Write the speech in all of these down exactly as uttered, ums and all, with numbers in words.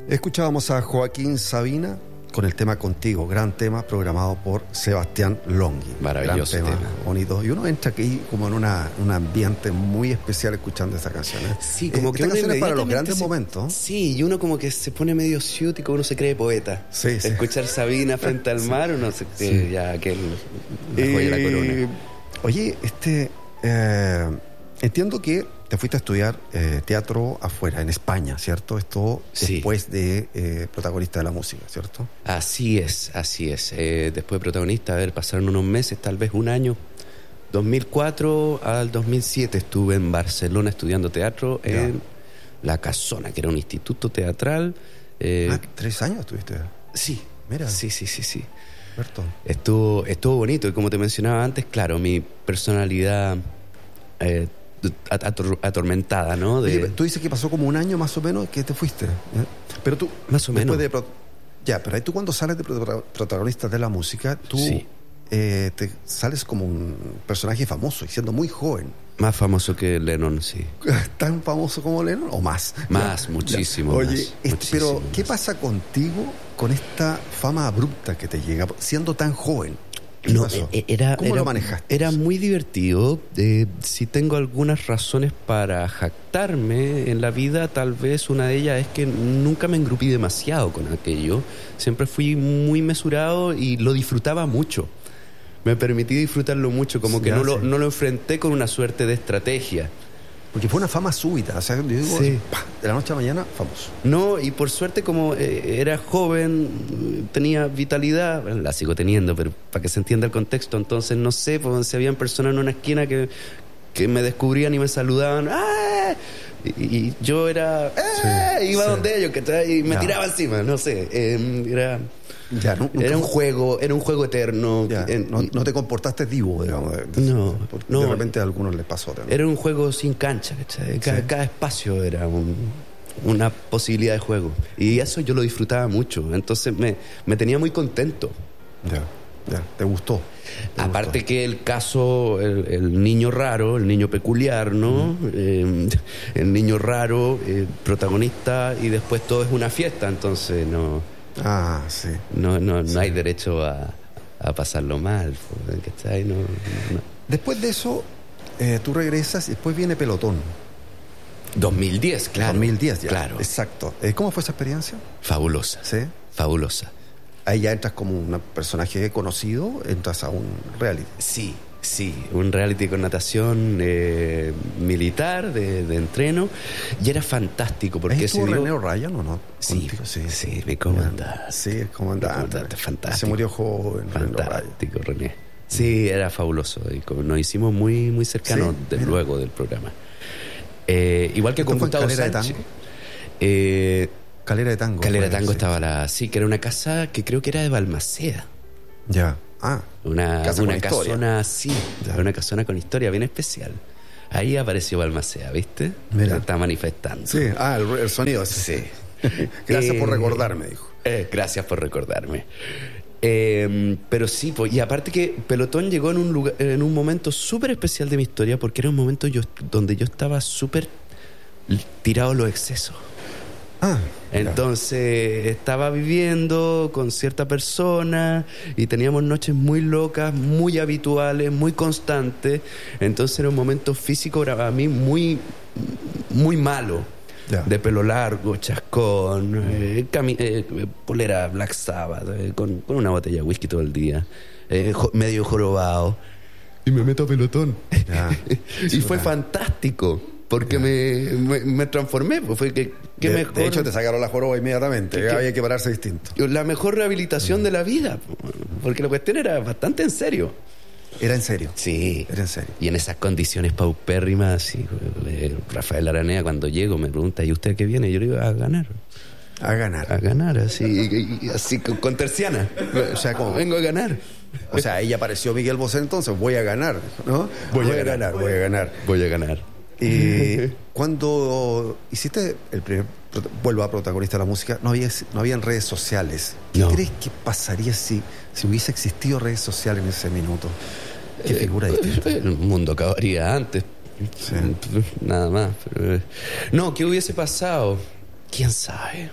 Escuchábamos a Joaquín Sabina con el tema Contigo, gran tema programado por Sebastián Longhi. Maravilloso gran tema, tema. Bonito. Y uno entra aquí como en una, un ambiente muy especial escuchando esta canción. ¿eh? Sí, como eh, que esta uno canción es para los inmediatamente grandes se- momentos. Sí, y uno como que se pone medio ciútico, uno se cree poeta. Sí, sí. Escuchar Sabina frente al mar, uno se cree Sí. ya que el, la joya de la Eh, corona. Oye, este eh, entiendo que te fuiste a estudiar eh, teatro afuera, en España, ¿cierto? Esto Sí. después de eh, protagonista de la música, ¿cierto? Así es, así es. Eh, después de protagonista, a ver, pasaron unos meses, tal vez un año. dos mil cuatro al dos mil siete estuve en Barcelona estudiando teatro Ya. en La Casona, que era un instituto teatral. Eh, Ah, tres años estuviste. sí, Mira. sí, sí, sí, sí. Berto. Estuvo, estuvo bonito y como te mencionaba antes, claro, mi personalidad eh, ator- atormentada, ¿no? De, Oye, tú dices que pasó como un año más o menos que te fuiste. ¿eh? Pero tú, Más o después menos. de pro- ya, pero ahí tú cuando sales de pro- protagonista de la música, tú Sí. eh, te sales como un personaje famoso y siendo muy joven. Más famoso que Lennon, sí. ¿Tan famoso como Lennon o más? Más, Ya, muchísimo ya. Oye, más, este, muchísimo pero ¿qué más. pasa contigo con esta fama abrupta que te llega siendo tan joven? ¿Qué No, pasó? e- era, ¿Cómo era- lo manejaste? Era muy divertido. Eh, si tengo algunas razones para jactarme en la vida, tal vez una de ellas es que nunca me engrupí demasiado con aquello. Siempre fui muy mesurado y lo disfrutaba mucho. Me permití disfrutarlo mucho, como que Ya, no lo, sí. no lo enfrenté con una suerte de estrategia. Porque fue una fama súbita. O sea, yo digo, Sí. ¡pah! De la noche a la mañana, famoso. No, y por suerte como eh, era joven, tenía vitalidad, bueno, la sigo teniendo, pero para que se entienda el contexto, entonces no sé, pues, si habían personas en una esquina que, que me descubrían y me saludaban, ¡ah! Y, y yo era, ¡ah! Sí, iba sí. donde ellos, que y me Ya. tiraba encima, no sé, eh, era, Ya, nu- nunca era un fue- juego, era un juego eterno. Ya, en- no, no te comportaste divo, digamos. de- de- No, porque no. De repente a algunos les pasó también. Era un juego sin cancha, ¿cachai? Cada, Sí. cada espacio era un- una posibilidad de juego. Y eso yo lo disfrutaba mucho. Entonces me, me tenía muy contento. Ya, ya, te gustó. Te Aparte gustó. que el caso, el, el niño raro, el niño peculiar, ¿no? Eh, el niño raro, eh, protagonista, y después todo es una fiesta, entonces no, Ah, sí. no, no, no hay derecho a, a pasarlo mal, ¿cachai? No, no. Después de eso, eh, tú regresas y después viene Pelotón. dos mil diez, claro. dos mil diez ya. Claro. Exacto. Eh, ¿Cómo fue esa experiencia? Fabulosa. Sí. Fabulosa. Ahí ya entras como un personaje conocido, entras a un reality. Sí, sí, un reality con natación eh, militar, de, de entreno, y era fantástico porque ¿Ahí se estuvo dio... René Ryan o no? Sí, Contigo, sí, mi comandante. Sí, el comandante. Mi comandante, fantástico. Se murió joven, René Ryan. Fantástico, René. Sí, era fabuloso. Y como nos hicimos muy, muy cercanos, Sí, de mira. luego del programa. Eh, igual que ¿Esto con fue en Gustavo Calera de Sánchez. Tango? Eh, Calera de Tango. Calera de fue, Tango sí. estaba la... Sí, que era una casa que creo que era de Balmaceda. Ya. Ah, Una, Casa una con historia. casona así, Ya. una casona con historia bien especial. Ahí apareció Balmaceda, ¿viste? Mira. Se está manifestando. sí. Ah, el, el sonido ese. Sí. Gracias por Eh, recordarme, dijo. eh, gracias por recordarme. Eh, pero sí, pues, y aparte que Pelotón llegó en un lugar, en un momento súper especial de mi historia, porque era un momento yo, donde yo estaba súper tirado a los excesos. Ah, ya. Entonces estaba viviendo con cierta persona y teníamos noches muy locas, muy habituales, muy constantes. Entonces era un momento físico para mí muy, muy malo. Ya. De pelo largo, chascón, eh, cami- eh, polera Black Sabbath, eh, con, con una botella de whisky todo el día, eh, jo- medio jorobado. Y me meto a Pelotón. Ya. Y fue fantástico. Porque me, me, me transformé, pues fue que, que de, mejor, de hecho, te sacaron la joroba inmediatamente. ¿Qué- qué? Había que pararse distinto. la mejor rehabilitación de la vida, porque la cuestión era bastante en serio. Era en serio. Sí. Era en serio. Y en esas condiciones paupérrimas, sí, eh, Rafael Aranea cuando llego me pregunta, ¿y usted qué viene? Y yo le digo, a ganar, A ganar. a ganar, así, y- y- así con, con terciana. O sea, como- vengo a ganar. O sea, ahí apareció Miguel Bosé, entonces voy a ganar, ¿no? Voy a ganar. voy a ganar. Voy a ganar. Eh, cuando hiciste el primer, prota- vuelvo a protagonista de la música, no había, no habían redes sociales. ¿Qué No. crees que pasaría si, si hubiese existido redes sociales en ese minuto? ¿Qué figura distinta? El mundo acabaría antes. Nada más. Pero, eh, no, ¿qué hubiese pasado? ¿Quién sabe?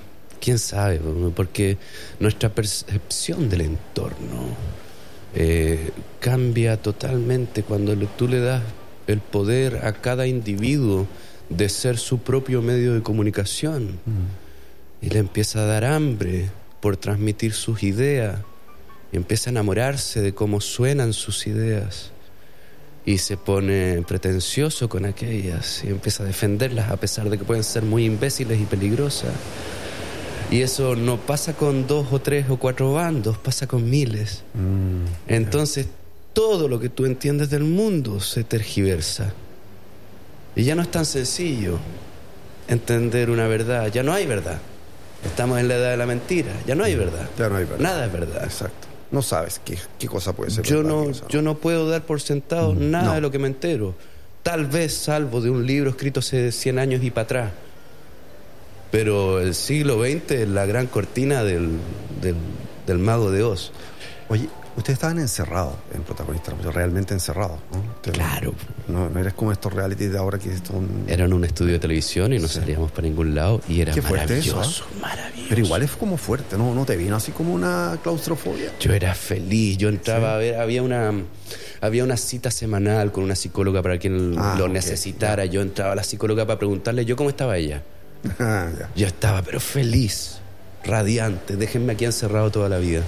quién sabe, porque nuestra percepción del entorno eh, cambia totalmente cuando tú le das el poder a cada individuo de ser su propio medio de comunicación. Mm. Y le empieza a dar hambre por transmitir sus ideas, y empieza a enamorarse de cómo suenan sus ideas, y se pone pretencioso con aquellas y empieza a defenderlas a pesar de que pueden ser muy imbéciles y peligrosas. Y eso no pasa con dos o tres o cuatro bandos, pasa con miles. Mm, Entonces todo lo que tú entiendes del mundo se tergiversa. Y ya no es tan sencillo entender una verdad. Ya no hay verdad. Estamos en la edad de la mentira. Ya no hay verdad. Ya no hay verdad. Nada es verdad. Exacto. No sabes qué, qué cosa puede ser yo verdad. No, yo no puedo dar por sentado mm, nada no. de lo que me entero. Tal vez salvo de un libro escrito hace cien años y para atrás. Pero el siglo veinte es la gran cortina del, del, del Mago de Oz. Oye, ustedes estaban encerrados en Protagonistas, realmente encerrados, ¿no? Ustedes claro. No, no eres como estos reality de ahora que son... Era en un estudio de televisión y no sí. salíamos para ningún lado y era maravilloso, eso, ¿eh? maravilloso. Pero igual es como fuerte, ¿no? ¿No te vino así como una claustrofobia? Yo era feliz, yo entraba sí. a ver, había una... Había una cita semanal con una psicóloga para quien ah, lo okay. necesitara. Yo entraba a la psicóloga para preguntarle yo cómo estaba ella. Ah, ya. Yo estaba pero feliz, radiante. Déjenme aquí encerrado toda la vida.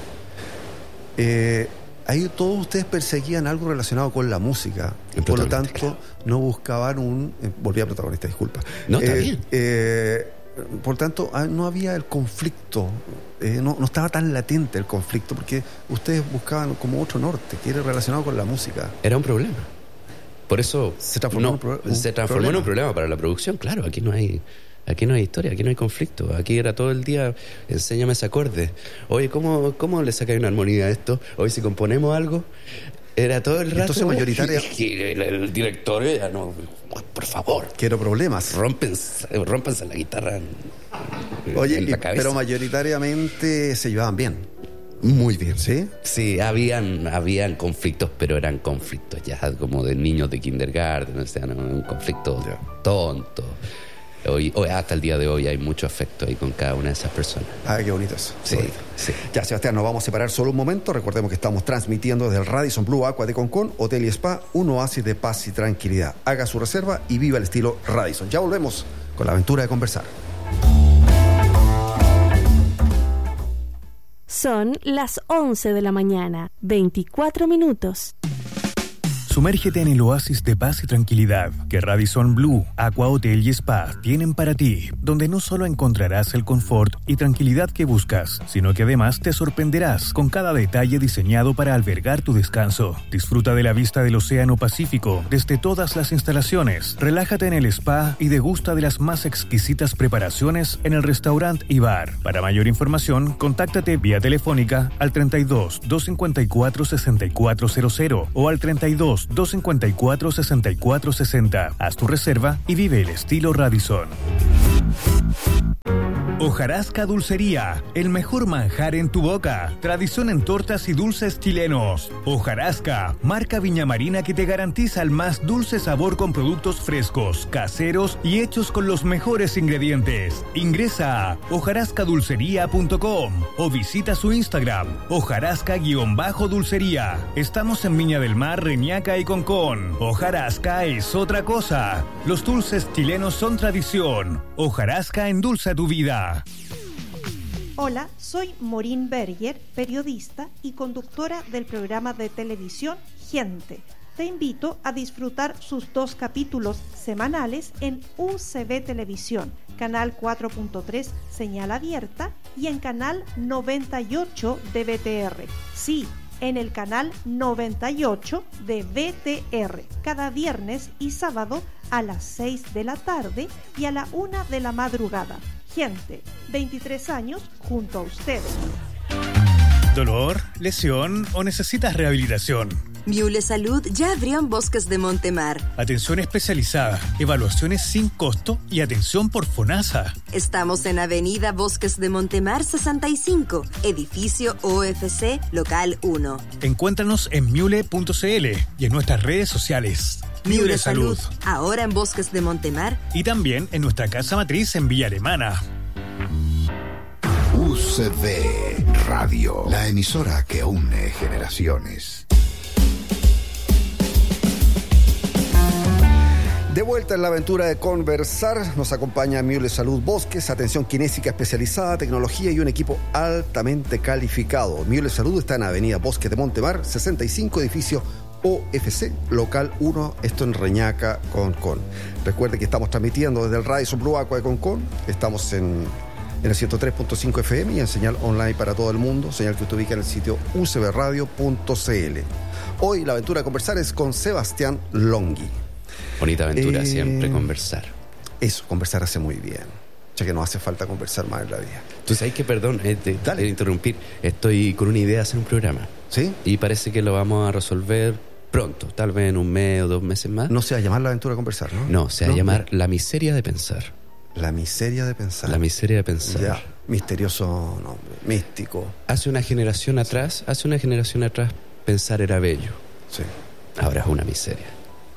Eh, ahí todos ustedes perseguían algo relacionado con la música. Por lo tanto, claro. no buscaban un... Eh, volví a Protagonista, disculpa. No, está eh, bien. Eh, por tanto, no había el conflicto. Eh, no, no estaba tan latente el conflicto, porque ustedes buscaban como otro norte, que era relacionado con la música. Era un problema. Por eso se transformó, no, un pro, un se transformó problema. en un problema para la producción. Claro, aquí no hay... Aquí no hay historia, aquí no hay conflicto. Aquí era todo el día, enséñame ese acorde. Oye, ¿cómo, cómo le sacáis una armonía a esto? Hoy si componemos algo, era todo el rato. Entonces mayoritaria... El, el director ya no, por favor. Quiero problemas. Rómpense, rómpense la guitarra en, Oye, en la cabeza. Pero mayoritariamente se llevaban bien. Muy bien. ¿Sí? Sí, habían, habían conflictos, pero eran conflictos ya como de niños de kindergarten, o sea, no, un conflicto yeah. tonto. Hoy, hoy, hasta el día de hoy hay mucho afecto ahí con cada una de esas personas. Ah, qué bonito eso. Sí, bonito. sí. Ya, Sebastián, nos vamos a separar solo un momento. Recordemos que estamos transmitiendo desde el Radisson Blu Aqua de Concón, Hotel y Spa, un oasis de paz y tranquilidad. Haga su reserva y viva el estilo Radisson. Ya volvemos con la aventura de conversar. Son las once de la mañana, veinticuatro minutos. Sumérgete en el oasis de paz y tranquilidad que Radisson Blu, Aqua Hotel y Spa tienen para ti, donde no solo encontrarás el confort y tranquilidad que buscas, sino que además te sorprenderás con cada detalle diseñado para albergar tu descanso. Disfruta de la vista del Océano Pacífico desde todas las instalaciones, relájate en el spa y degusta de las más exquisitas preparaciones en el restaurante y bar. Para mayor información, contáctate vía telefónica al treinta y dos, doscientos cincuenta y cuatro, sesenta y cuatro cero cero o al treinta y dos, doscientos cincuenta y cuatro, sesenta y cuatro sesenta. Haz tu reserva y vive el estilo Radisson. Hojarasca Dulcería, el mejor manjar en tu boca. Tradición en tortas y dulces chilenos. Hojarasca, marca viñamarina que te garantiza el más dulce sabor con productos frescos, caseros y hechos con los mejores ingredientes. Ingresa a hojarasca dulcería punto com o visita su Instagram, hojarasca-dulcería. Estamos en Viña del Mar, Reñaca y Concón. Hojarasca es otra cosa. Los dulces chilenos son tradición. Hojarasca endulza tu vida. Hola, soy Maureen Berger, periodista y conductora del programa de televisión Gente. Te invito a disfrutar sus dos capítulos semanales en U C B Televisión, canal cuatro punto tres, señal abierta, y en canal noventa y ocho de V T R. Sí, en el canal noventa y ocho de V T R, cada viernes y sábado a las seis de la tarde y a la una de la madrugada. Gente, veintitrés años junto a ustedes. ¿Dolor, lesión o necesitas rehabilitación? Miule Salud ya abrió en Bosques de Montemar. Atención especializada, evaluaciones sin costo y atención por FONASA. Estamos en Avenida Bosques de Montemar sesenta y cinco, edificio O F C, local uno. Encuéntranos en miule punto c l y en nuestras redes sociales. Miule Salud, ahora en Bosques de Montemar y también en nuestra casa matriz en Villa Alemana. U C B Radio, la emisora que une generaciones. De vuelta en la aventura de conversar, nos acompaña Miule Salud Bosques, atención kinésica especializada, tecnología y un equipo altamente calificado. Miule Salud está en Avenida Bosques de Montemar, sesenta y cinco, edificio O F C, local uno, esto en Reñaca, Concón. Recuerde que estamos transmitiendo desde el Radisson Blu Aqua de Concón, estamos en, en el ciento tres punto cinco F M y en señal online para todo el mundo, señal que usted ubica en el sitio u c b radio punto c l. Hoy la aventura de conversar es con Sebastián Longhi. Bonita aventura, Eh, siempre conversar. Eso, conversar hace muy bien. Ya que nos hace falta conversar más en la vida. Tú sabes que, perdón, eh, te, Dale. te interrumpir, estoy con una idea de hacer un programa. ¿Sí? Y parece que lo vamos a resolver pronto, tal vez en un mes o dos meses más. No se va a llamar la aventura de conversar, ¿no? No, se va a llamar La miseria de pensar. La miseria de pensar. La miseria de pensar. Ya, misterioso nombre, místico. Hace una generación atrás, hace una generación atrás, pensar era bello. Sí. Ahora es una miseria.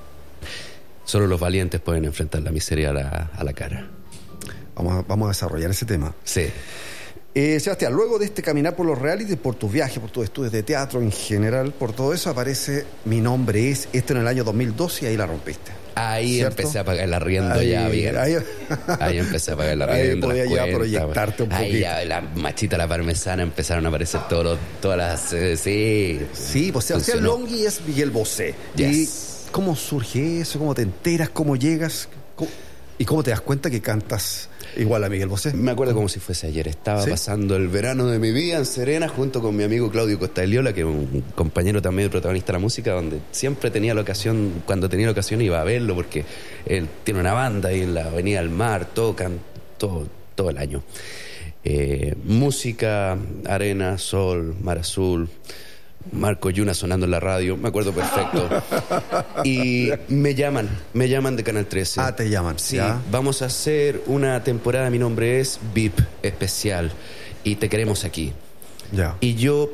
Solo los valientes pueden enfrentar la miseria a la, a la cara. Vamos a, vamos a desarrollar ese tema. Sí. Eh, Sebastián, luego de este caminar por los realities, por tus viajes, por tus estudios de teatro en general, por todo eso, aparece Mi Nombre Es, esto en el año dos mil doce y ahí la rompiste. Ahí ¿Cierto? empecé a pagar el arriendo Ahí- ya bien. ahí- Ahí empecé a pagar el Ahí arriendo. podía las ya cuentas, proyectarte un ahí poquito. ya la machita, la parmesana empezaron a aparecer todos los, todas las... eh, sí. Sí, pues Sebastián Funcionó. Longhi es Miguel Bosé. Yes. ¿Y cómo surge eso? ¿Cómo te enteras? ¿Cómo llegas? ¿Cómo- ¿Y cómo te das cuenta que cantas igual a Miguel Bosé? Me acuerdo como si fuese ayer. Estaba ¿Sí? pasando el verano de mi vida en Serena junto con mi amigo Claudio Costagliola, que es un compañero también protagonista de la música, donde siempre tenía la ocasión, cuando tenía la ocasión iba a verlo, porque él tiene una banda ahí en la Avenida del Mar, tocan todo, todo el año. Eh, música, arena, sol, mar azul, Marco Yuna sonando en la radio, me acuerdo perfecto. Y me llaman, me llaman de Canal trece. Ah, te llaman. Sí, ya. vamos a hacer una temporada, Mi Nombre Es V I P especial y te queremos aquí. Ya. Y yo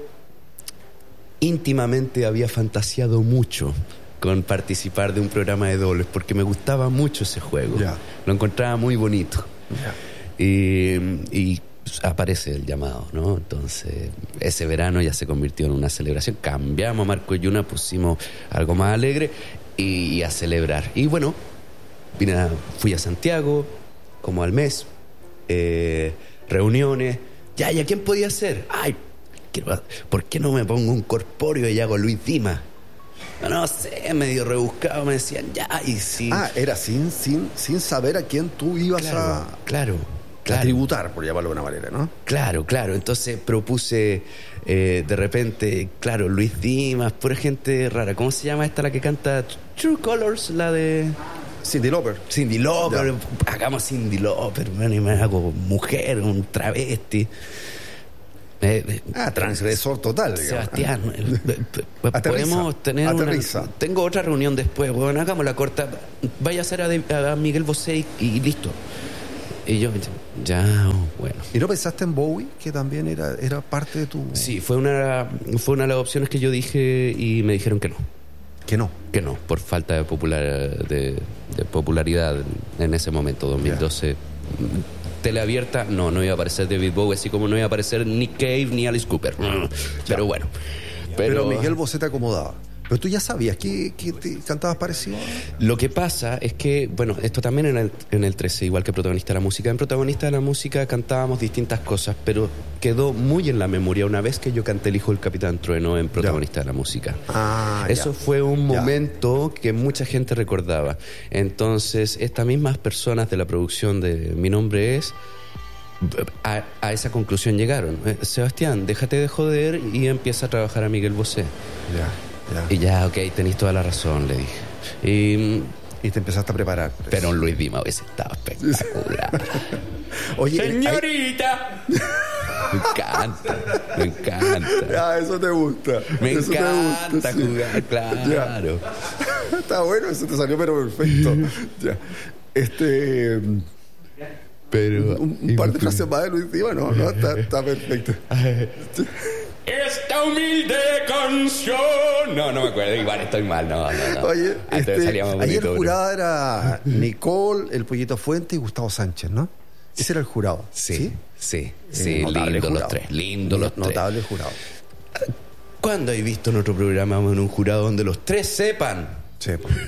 íntimamente había fantaseado mucho con participar de un programa de dobles porque me gustaba mucho ese juego. Ya. Lo encontraba muy bonito. Ya. Y, y aparece el llamado, ¿no? Entonces, ese verano ya se convirtió en una celebración. Cambiamos a Marco Yuna, pusimos algo más alegre y, y a celebrar. Y bueno, vine a- fui a Santiago como al mes, eh, reuniones. Ya, ¿y a quién podía ser? Ay, quiero- ¿por qué no me pongo un corpóreo y hago Luis Dimas? No, no sé, medio rebuscado, me decían, ya, y sí. Ah, era sin, sin, sin saber a quién tú ibas claro, a, claro, a claro. tributar, por llamarlo de una manera, ¿no? Claro, claro. Entonces propuse eh, de repente, claro, Luis Dimas, pura gente rara. ¿Cómo se llama esta la que canta True Colors? La de Cyndi Lauper. Cindy Lauper. Hagamos Cindy Lauper, bueno, y me hago mujer, un travesti. Eh, eh, Ah, transgresor total, digamos. Sebastián, eh, eh, eh, Aterriza, podemos tener una- aterriza. tengo otra reunión después, bueno, hagamos la corta. Vaya a hacer a, de- a Miguel Bosé y, y listo. Y yo, ya, bueno. ¿Y no pensaste en Bowie, que también era, era parte de tu...? Sí, fue una, fue una de las opciones que yo dije y me dijeron que no. Que no. Que no, por falta de, popular, de, de popularidad en ese momento, dos mil doce. Teleabierta, no, no iba a aparecer David Bowie, así como no iba a aparecer Nick Cave ni Alice Cooper. Pero bueno. Pero, Pero, Miguel Bosé te acomodaba. Pero tú ya sabías que, que te cantabas parecido. lo que pasa es que, bueno, esto también en el, en el trece, igual que Protagonista de la Música. En Protagonista de la Música cantábamos distintas cosas, pero quedó muy en la memoria una vez que yo canté El Hijo del Capitán Trueno en Protagonista de la Música. Ah, Eso ya. fue un Ya. momento que mucha gente recordaba. Entonces, estas mismas personas de la producción de Mi Nombre Es, a, a esa conclusión llegaron. Eh, Sebastián, déjate de joder y empieza a trabajar a Miguel Bosé. Ya, ya. Y ya, ok, tenéis toda la razón, le dije. Y, Y te empezaste a preparar. por pero eso. un Luis Dimas hubiese estado espectacular. Oye, hay- ¡Señorita! Me encanta, me encanta. Ah, eso te gusta. Me Eso te encanta gusta, sí. jugar, claro. Ya. Está bueno, eso te salió pero perfecto. Ya. Este... Pero Un, un par de frases más de Luis Dimas, no, no, está, está perfecto. esta humilde canción. No, no me acuerdo, igual estoy mal, no, no, no. Oye, Antes este, salía más ayer bonito, jurada era Nicole, el Pollito Fuente y Gustavo Sánchez, ¿no? Ese era el jurado. Sí, sí, sí, sí, Eh, notable lindo los jurado. tres, lindo los tres. Notable jurado. ¿Cuándo hay visto en otro programa en un jurado donde los tres sepan? Sí.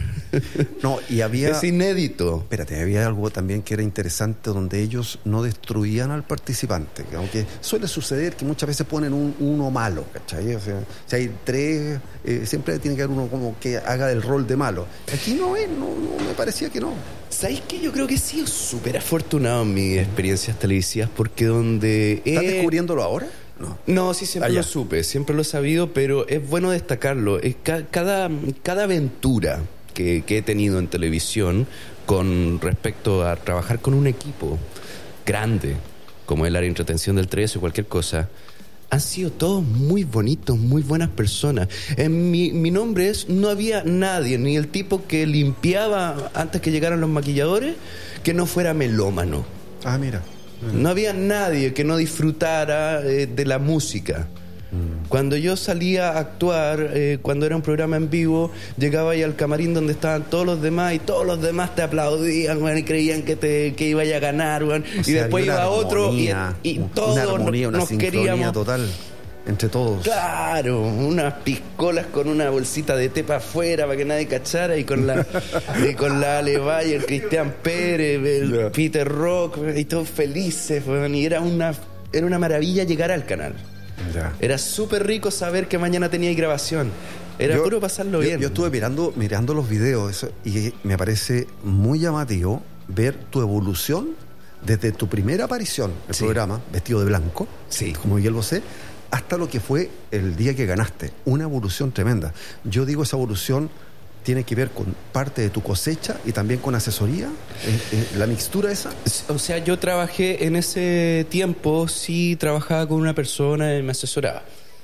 No, y había... Es inédito. Espérate, había algo también que era interesante donde ellos no destruían al participante, que aunque suele suceder que muchas veces ponen un uno malo, ¿cachai? O sea, si hay tres, eh, siempre tiene que haber uno como que haga el rol de malo. Aquí no es, no, no me parecía que no. ¿Sabéis que yo creo que he sido súper afortunado en mis experiencias televisivas? Porque donde he... ¿Estás descubriéndolo ahora? No. No, sí, siempre Ah, lo ya. supe, siempre lo he sabido, pero es bueno destacarlo. Es ca- cada, cada aventura que, que he tenido en televisión con respecto a trabajar con un equipo grande, como el área de entretención del trece o cualquier cosa, han sido todos muy bonitos, muy buenas personas. En mi, mi nombre es, no había nadie, ni el tipo que limpiaba antes que llegaran los maquilladores, que no fuera melómano. Ah, mira. No había nadie que no disfrutara eh, de la música. Mm. Cuando yo salía a actuar, eh, cuando era un programa en vivo, llegaba ahí al camarín donde estaban todos los demás y todos los demás te aplaudían, bueno, y creían que te que iba a ganar, bueno, O y sea, después había iba una otro y, armonía, y una todos armonía, una nos sincronía queríamos. total entre todos. Claro, unas piscolas con una bolsita de té para afuera para que nadie cachara y con la y con la Ale Valle, el Cristian Pérez, el Yeah. Peter Rock y todos felices, weón, y era una era una maravilla llegar al canal. Ya. Era súper rico saber que mañana tenía grabación. Era Yo- puro pasarlo yo, bien. Yo estuve mirando, mirando los videos eso, y me parece muy llamativo ver tu evolución desde tu primera aparición en el Sí. programa, vestido de blanco, Sí. como Miguel Bosé, hasta lo que fue el día que ganaste. Una evolución tremenda. Yo digo, esa evolución tiene que ver con parte de tu cosecha y también con asesoría, eh, eh, la mixtura esa. O sea, yo trabajé en ese tiempo, sí trabajaba con una persona y me asesoraba.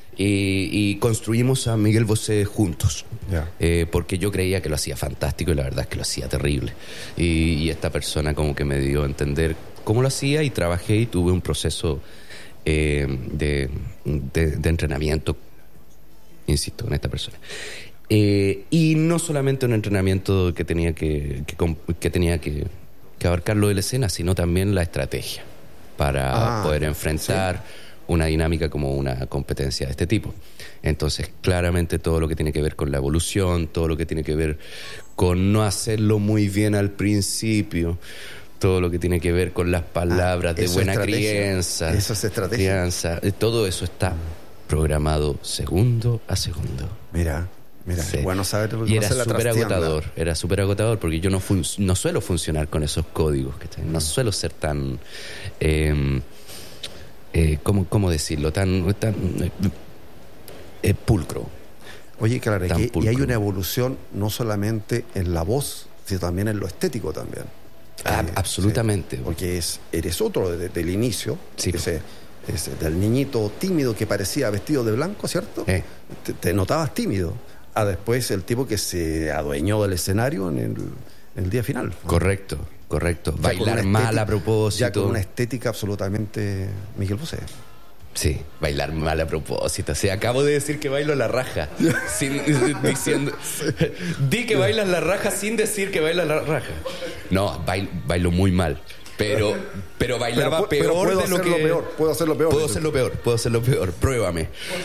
Y, y construimos a Miguel Bosé juntos. Ya. Eh, porque yo creía que lo hacía fantástico y la verdad es que lo hacía terrible. Y, y esta persona como que me dio a entender cómo lo hacía y trabajé y tuve un proceso eh, de, de, de entrenamiento, insisto, con esta persona. Eh, y no solamente un entrenamiento que tenía que, que, com- que tenía que, que abarcar lo de la escena, sino también la estrategia para Ah, poder enfrentar una dinámica como una competencia de este tipo. Entonces, claramente todo lo que tiene que ver con la evolución, todo lo que tiene que ver con no hacerlo muy bien al principio, todo lo que tiene que ver con las palabras Ah, de eso buena es estrategia. crianza, Eso es estrategia. crianza, eh, todo eso está programado segundo a segundo. Mira, mira, Sí. es bueno saber Y era conocer la súper trastienda. agotador, era súper agotador porque yo no fun- no suelo funcionar con esos códigos, ¿cachai? No suelo ser tan, eh, eh, ¿cómo, cómo decirlo? Tan, tan eh, eh, pulcro. Oye, claro, Tan que, y hay pulcro. una evolución no solamente en la voz, sino también en lo estético también. Ah, Eh, absolutamente. sí, porque es, eres otro desde el inicio, Sí. ese, ese del niñito tímido que parecía vestido de blanco, ¿cierto? Eh. Te, te notabas tímido. A después el tipo que se adueñó del escenario en el, en el día final. Correcto, correcto. Ya con Bailar una mal estética- a propósito. Ya con una estética absolutamente Miguel Bosé. Sí, bailar mal a propósito. O sea, acabo de decir que bailo la raja. Sin, diciendo, di que bailas la raja sin decir que bailas la raja. No, bailo, bailo muy mal. Pero, pero bailaba Pero pu- pero peor puedo de lo hacerlo que. peor, puedo hacerlo peor. Puedo hacerlo peor, puedo hacerlo peor. Pruébame.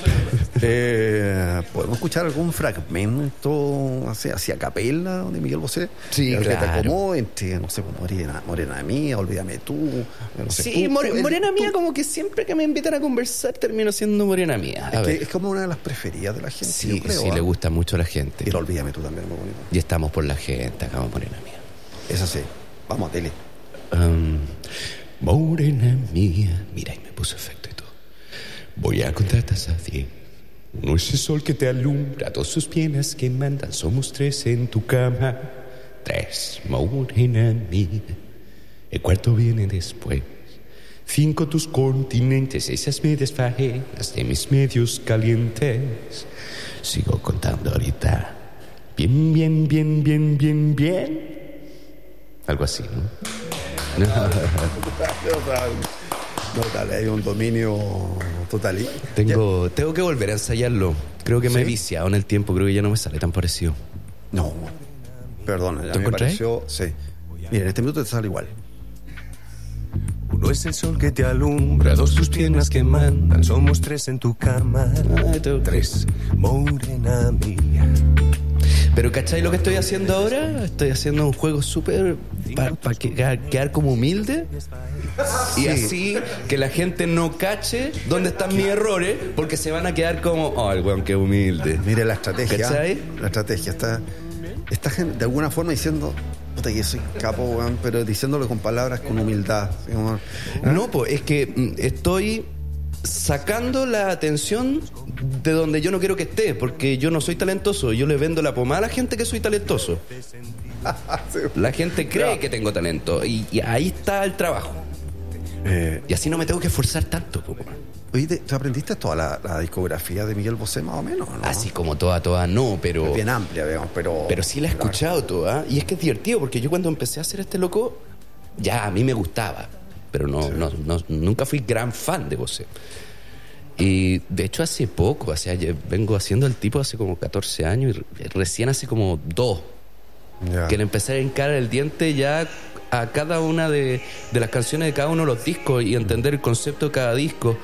Eh, ¿Podemos escuchar algún fragmento así, hacia capela de Miguel Bosé? Sí, El que te claro. acomodó entre, no sé, Morena, Morena Mía, Olvídame tú. No sé, Sí, tú- more- tú- el- morena mía, tú- como que siempre que me invitan a conversar termino siendo morena mía. A Es, que ver. es como una de las preferidas de la gente, Sí, yo creo. sí, ¿ah? le gusta mucho a la gente. Y el Olvídame tú también, muy bonito. Y estamos por la gente, acá morena mía. Eso sí. Vamos a tele. Um, morena mía. Mira, y me puso efecto y todo. Voy a contarte a diez. No es el sol que te alumbra, dos sus piernas que mandan. Somos tres en tu cama. Tres, morena mía. El cuarto viene después. Cinco tus continentes, esas medias fajenas de mis medios calientes. Sigo contando ahorita. Bien, bien, bien, bien, bien, bien. Algo así, ¿no? No, dale, hay un dominio total. Y- Tengo, tengo que volver a ensayarlo. Creo que me he ¿Sí? viciado en el tiempo. Creo que ya no me sale tan parecido. Ya- No, perdona, ya ¿Te me encontré? pareció. Sí. Mira, en este minuto te sale igual. Uno es el sol que te alumbra, dos tus piernas que mandan. Somos tres en tu cama. Tres, morena mía. Pero ¿cachai lo que estoy haciendo ahora? Estoy haciendo un juego súper para pa quedar, quedar como humilde. Y sí. Así que la gente no cache dónde están mis errores, porque se van a quedar como, oh, el weón que humilde. Mire la estrategia. ¿Cachai? La estrategia está, está de alguna forma diciendo, puta que soy capo, weón, pero diciéndolo con palabras con humildad. Como, ¿eh? No, pues es que estoy sacando la atención de donde yo no quiero que esté, porque yo no soy talentoso. Yo le vendo la pomada a la gente que soy talentoso. La gente cree no. que tengo talento, y, y ahí está el trabajo. Eh, y así no me tengo que esforzar tanto. Oye, ¿te aprendiste toda la, la discografía de Miguel Bosé más o menos, no? Así como toda, toda no, pero... Es bien amplia, digamos, pero... Pero sí la he escuchado toda, y es que es divertido, porque yo cuando empecé a hacer este loco, ya a mí me gustaba, pero no, sí. no, no nunca fui gran fan de Bosé. Y de hecho hace poco, o sea, yo vengo haciendo el tipo hace como catorce años, y recién hace como dos, yeah. que le empecé a encarar el diente ya a cada una de, de las canciones de cada uno de los discos y entender el concepto de cada disco.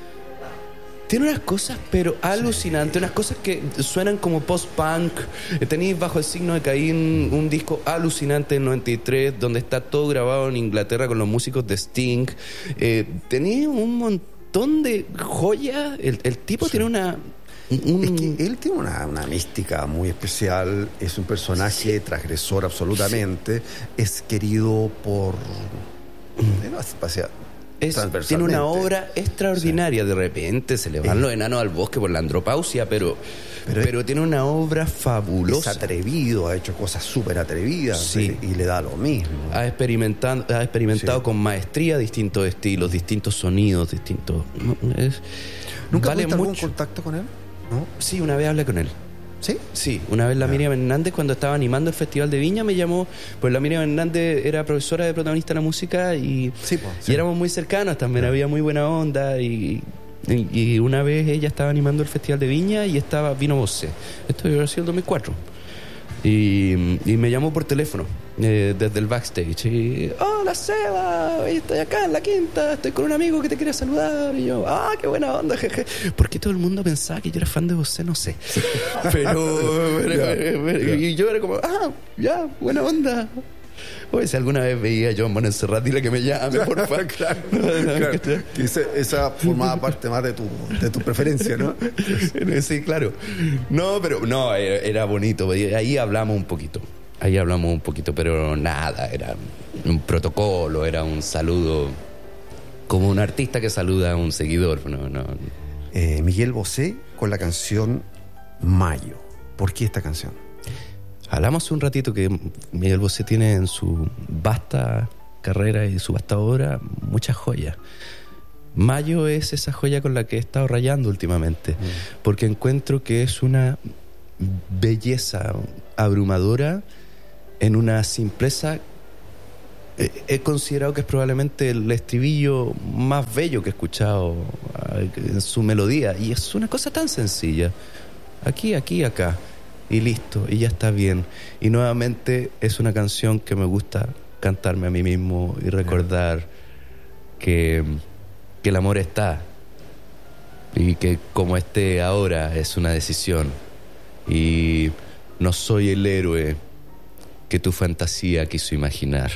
Tiene unas cosas pero alucinantes, unas cosas que suenan como post-punk. Tenéis Bajo el signo de Caín, un disco alucinante del noventa y tres, donde está todo grabado en Inglaterra con los músicos de Sting. Eh, tenéis un montón de joyas. El, el tipo sí. tiene una... Un... Es que él tiene una, una mística muy especial, es un personaje sí. transgresor absolutamente, sí. es querido por... Mm. Es, tiene una obra extraordinaria, sí. de repente se le van eh. los enanos al bosque por la andropausia, pero, pero, pero tiene una obra fabulosa. Es atrevido, ha hecho cosas súper atrevidas, sí. y le da lo mismo. Ha experimentado, ha experimentado sí. con maestría distintos estilos, distintos sonidos, distintos... Es, ¿Nunca vale tuviste algún mucho. contacto con él? ¿No? Sí, una vez hablé con él. ¿Sí? Sí, una vez la yeah. Miriam Hernández, cuando estaba animando el Festival de Viña, me llamó. Pues la Miriam Hernández era profesora de Protagonista de la Música y, sí, pues, sí. y éramos muy cercanos también, yeah. había muy buena onda y, y, y una vez ella estaba animando el Festival de Viña y estaba vino Bosé. Esto debió haber sido el dos mil cuatro. Y, y me llamó por teléfono eh, desde el backstage y, hola Seba, estoy acá en la Quinta, estoy con un amigo que te quiere saludar. Y yo, ah, qué buena onda, jeje. ¿Por qué todo el mundo pensaba que yo era fan de Bosé? No sé. Pero, pero, yeah, pero, pero yeah. y yo era como, ah, ya, buena onda. Oye, si alguna vez veía a Joan Montserrat, dile que me llame, por favor. Claro, claro. Que esa, esa formaba parte más de tu, de tu preferencia, ¿no? Sí, claro. No, pero no, era, era bonito. Ahí hablamos un poquito. Ahí hablamos un poquito, pero nada, era un protocolo, era un saludo como un artista que saluda a un seguidor. No, no. Eh, Miguel Bosé con la canción Mayo. ¿Por qué esta canción? Hablamos un ratito que Miguel Bosé tiene en su vasta carrera y su vasta obra muchas joyas. Mayo es esa joya con la que he estado rayando últimamente, mm. porque encuentro que es una belleza abrumadora en una simpleza. He considerado que es probablemente el estribillo más bello que he escuchado en su melodía, y es una cosa tan sencilla. Aquí, aquí, acá. Y listo, y ya está bien. Y nuevamente es una canción que me gusta cantarme a mí mismo y recordar que, que el amor está. Y que como esté ahora es una decisión. Y no soy el héroe que tu fantasía quiso imaginar.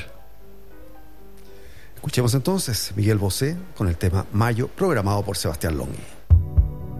Escuchemos entonces Miguel Bosé con el tema Mayo, programado por Sebastián Longhi.